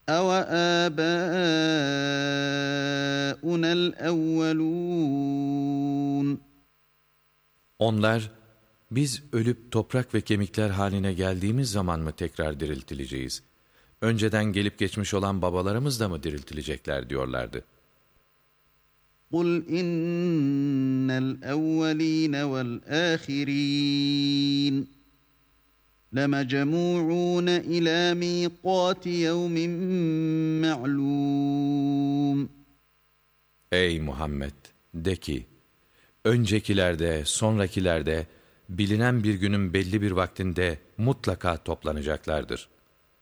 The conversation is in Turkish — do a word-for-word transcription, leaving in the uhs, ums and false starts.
أَوَآبَاؤُنَا الْأَوَّلُونَ Onlar, biz ölüp toprak ve kemikler haline geldiğimiz zaman mı tekrar diriltileceğiz? Önceden gelip geçmiş olan babalarımız da mı diriltilecekler diyorlardı. قُلْ إِنَّ الْأَوَّلِينَ وَالْآخِرِينَ لَمَجْمُوعُونَ إِلَى مِيقَاتِ يَوْمٍ مَّعْلُومٍ Ey Muhammed! De ki, öncekilerde, sonrakilerde, bilinen bir günün belli bir vaktinde mutlaka toplanacaklardır.